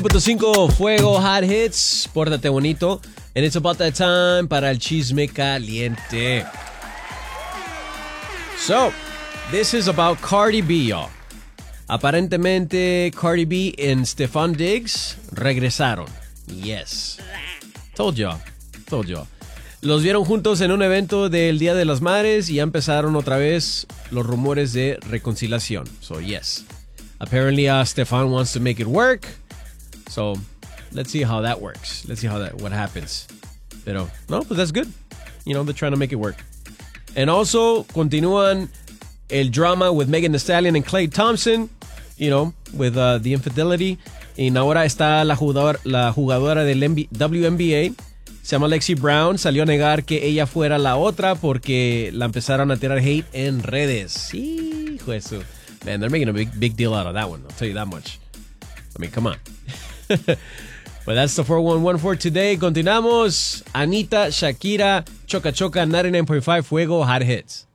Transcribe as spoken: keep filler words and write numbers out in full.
punto cinco Fuego Hot Hits. Pórtate bonito. And it's about that time para el chisme caliente. So, this is about Cardi B, y'all. Aparentemente, Cardi B and Stefon Diggs regresaron. Yes. Told y'all. Told y'all. Los vieron juntos en un evento del Día de las Madres y ya empezaron otra vez los rumores de reconciliación. So, yes. Apparently, uh, Stefon wants to make it work. So, let's see how that works. Let's see how that what happens. Pero, no, pues that's good. You know, they're trying to make it work. And also, continúan el drama with Megan Thee Stallion and Klay Thompson. You know, with uh, the infidelity. Y ahora está la jugadora, la jugadora del W N B A. Se llama Lexi Brown. Salió a negar que ella fuera la otra porque la empezaron a tirar hate en redes. Hijo de eso. Man, they're making a big, big deal out of that one. I'll tell you that much. I mean, come on. But that's the four one one for today. Continuamos. Anita, Shakira, Choca Choca, ninety-nine point five Fuego Hot Hits.